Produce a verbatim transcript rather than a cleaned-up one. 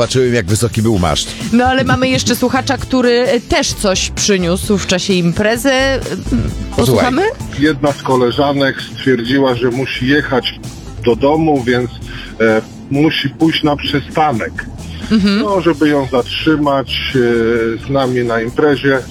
zobaczyłem, jak wysoki był maszt. No ale mamy jeszcze słuchacza, który też coś przyniósł w czasie imprezy. Posłuchamy? Jedna z koleżanek stwierdziła, że musi jechać do domu, więc e, musi pójść na przystanek. Mhm. No, żeby ją zatrzymać e, z nami na imprezie.